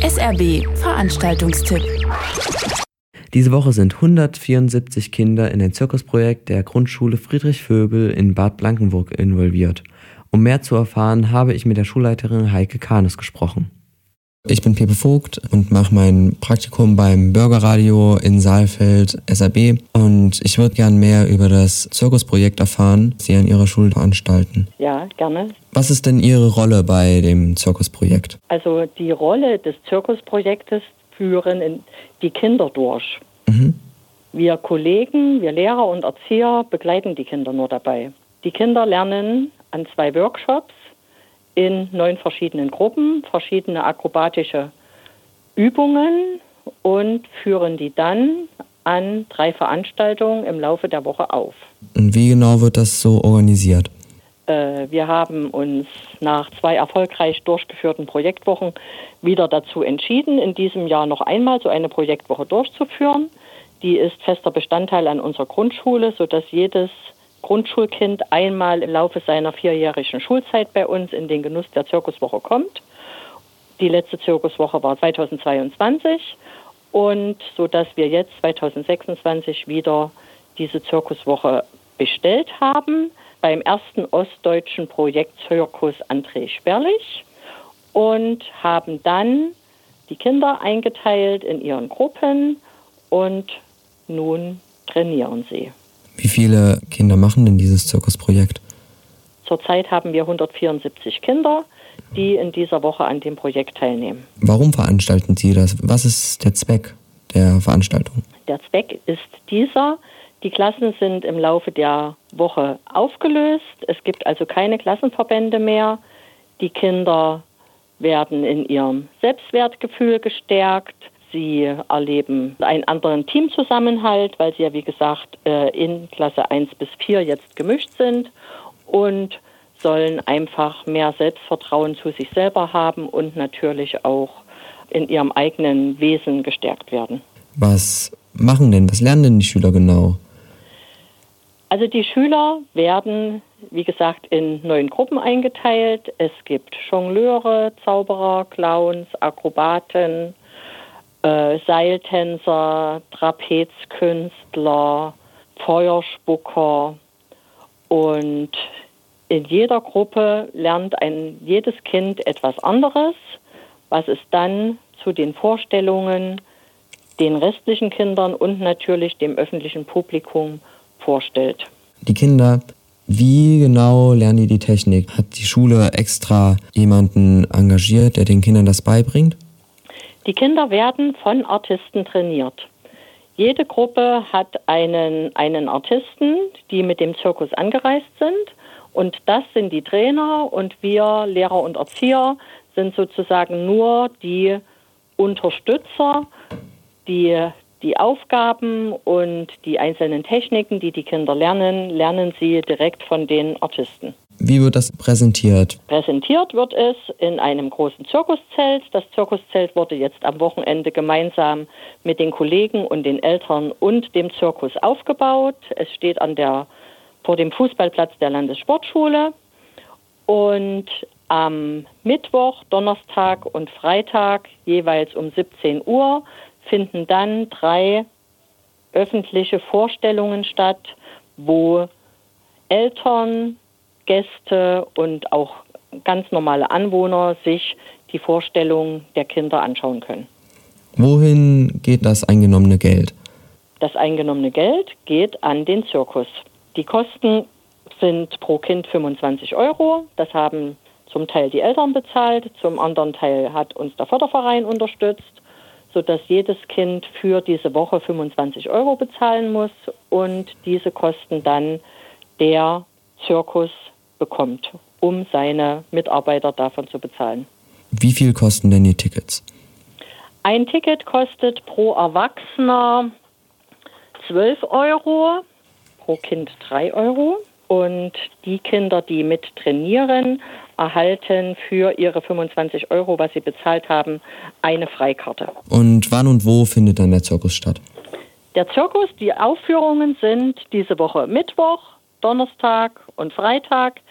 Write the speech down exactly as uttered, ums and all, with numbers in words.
S R B Veranstaltungstipp. Diese Woche sind hundertvierundsiebzig Kinder in ein Zirkusprojekt der Grundschule Friedrich Vöbel in Bad Blankenburg involviert. Um mehr zu erfahren, habe ich mit der Schulleiterin Heike Kanes gesprochen. Ich bin Pepe Vogt und mache mein Praktikum beim Bürgerradio in Saalfeld S R B und ich würde gern mehr über das Zirkusprojekt erfahren, das Sie an Ihrer Schule veranstalten. Ja, gerne. Was ist denn Ihre Rolle bei dem Zirkusprojekt? Also die Rolle des Zirkusprojektes führen in die Kinder durch. Mhm. Wir Kollegen, wir Lehrer und Erzieher begleiten die Kinder nur dabei. Die Kinder lernen an zwei Workshops in neun verschiedenen Gruppen, verschiedene akrobatische Übungen und führen die dann an drei Veranstaltungen im Laufe der Woche auf. Und wie genau wird das so organisiert? Äh, wir haben uns nach zwei erfolgreich durchgeführten Projektwochen wieder dazu entschieden, in diesem Jahr noch einmal so eine Projektwoche durchzuführen. Die ist fester Bestandteil an unserer Grundschule, sodass jedes Grundschulkind einmal im Laufe seiner vierjährigen Schulzeit bei uns in den Genuss der Zirkuswoche kommt. Die letzte Zirkuswoche war zweitausendzweiundzwanzig und so dass wir jetzt zweitausendsechsundzwanzig wieder diese Zirkuswoche bestellt haben beim ersten ostdeutschen Projekt Zirkus André Sperlich und haben dann die Kinder eingeteilt in ihren Gruppen und nun trainieren sie. Wie viele Kinder machen denn dieses Zirkusprojekt? Zurzeit haben wir hundertvierundsiebzig Kinder, die in dieser Woche an dem Projekt teilnehmen. Warum veranstalten Sie das? Was ist der Zweck der Veranstaltung? Der Zweck ist dieser. Die Klassen sind im Laufe der Woche aufgelöst. Es gibt also keine Klassenverbände mehr. Die Kinder werden in ihrem Selbstwertgefühl gestärkt. Sie erleben einen anderen Teamzusammenhalt, weil sie ja, wie gesagt, in Klasse eins bis vier jetzt gemischt sind und sollen einfach mehr Selbstvertrauen zu sich selber haben und natürlich auch in ihrem eigenen Wesen gestärkt werden. Was machen denn, was lernen denn die Schüler genau? Also die Schüler werden, wie gesagt, in neun Gruppen eingeteilt. Es gibt Jongleure, Zauberer, Clowns, Akrobaten, Äh, Seiltänzer, Trapezkünstler, Feuerspucker und in jeder Gruppe lernt ein jedes Kind etwas anderes, was es dann zu den Vorstellungen den restlichen Kindern und natürlich dem öffentlichen Publikum vorstellt. Die Kinder, wie genau lernen die die Technik? Hat die Schule extra jemanden engagiert, der den Kindern das beibringt? Die Kinder werden von Artisten trainiert. Jede Gruppe hat einen, einen Artisten, die mit dem Zirkus angereist sind. Und das sind die Trainer und wir, Lehrer und Erzieher, sind sozusagen nur die Unterstützer, die die Aufgaben und die einzelnen Techniken, die die Kinder lernen, lernen sie direkt von den Artisten. Wie wird das präsentiert? Präsentiert wird es in einem großen Zirkuszelt. Das Zirkuszelt wurde jetzt am Wochenende gemeinsam mit den Kollegen und den Eltern und dem Zirkus aufgebaut. Es steht an der, vor dem Fußballplatz der Landessportschule. Und am Mittwoch, Donnerstag und Freitag jeweils um siebzehn Uhr finden dann drei öffentliche Vorstellungen statt, wo Eltern, Gäste und auch ganz normale Anwohner sich die Vorstellung der Kinder anschauen können. Wohin geht das eingenommene Geld? Das eingenommene Geld geht an den Zirkus. Die Kosten sind pro Kind fünfundzwanzig Euro. Das haben zum Teil die Eltern bezahlt, zum anderen Teil hat uns der Förderverein unterstützt, sodass jedes Kind für diese Woche fünfundzwanzig Euro bezahlen muss und diese Kosten dann der Zirkus bekommt, um seine Mitarbeiter davon zu bezahlen. Wie viel kosten denn die Tickets? Ein Ticket kostet pro Erwachsener zwölf Euro, pro Kind drei Euro. Und die Kinder, die mit trainieren, erhalten für ihre fünfundzwanzig Euro, was sie bezahlt haben, eine Freikarte. Und wann und wo findet dann der Zirkus statt? Der Zirkus, die Aufführungen sind diese Woche Mittwoch, Donnerstag und Freitag